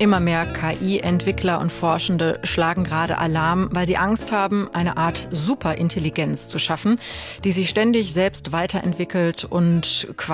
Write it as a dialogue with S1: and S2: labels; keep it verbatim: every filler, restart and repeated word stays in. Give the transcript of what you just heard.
S1: Immer mehr K I-Entwickler und Forschende schlagen gerade Alarm, weil sie Angst haben, eine Art Superintelligenz zu schaffen, die sich ständig selbst weiterentwickelt und quasi